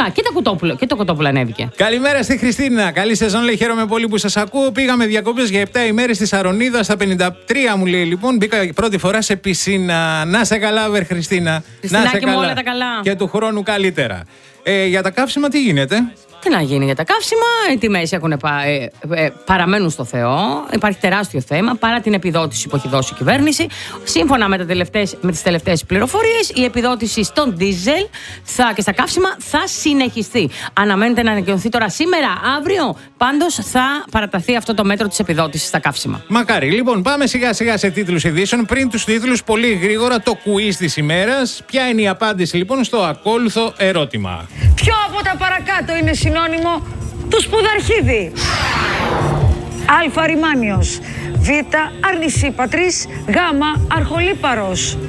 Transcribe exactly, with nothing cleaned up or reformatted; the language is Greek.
Να, και, τα Κοτόπουλο, και το Κοτόπουλο ανέβηκε. Καλημέρα στη Χριστίνα. Καλή σεζόν, λέει. Χαίρομαι πολύ που σας ακούω. Πήγαμε διακοπές για επτά ημέρες στη Σαρονίδα. Στα πενήντα τρία μου λέει λοιπόν. Μπήκα πρώτη φορά σε πισίνα. Να σε καλά, βερ Χριστίνα. Να σε καλά. Όλα τα καλά. Και του χρόνου καλύτερα. Ε, για τα καύσιμα τι γίνεται? Τι να γίνει για τα καύσιμα, οι τιμές έχουν πα, ε, ε, παραμένουν στο Θεό. Υπάρχει τεράστιο θέμα παρά την επιδότηση που έχει δώσει η κυβέρνηση. Σύμφωνα με, με τις τελευταίες πληροφορίες, η επιδότηση στον ντίζελ θα, και στα καύσιμα θα συνεχιστεί. Αναμένεται να ανακοινωθεί τώρα σήμερα, αύριο. Πάντως θα παραταθεί αυτό το μέτρο της επιδότησης στα καύσιμα. Μακάρι. Λοιπόν, πάμε σιγά σιγά σε τίτλους ειδήσεων. Πριν τους τίτλους, πολύ γρήγορα το quiz της ημέρας. Ποια είναι η απάντηση λοιπόν στο ακόλουθο ερώτημα? Ποιο από τα παρακάτω είναι συνώνυμο του σπουδαρχίδι? Α. Ρημάνιος, Β. Αρνησίπατρης, Γ. Αρχολίπαρος.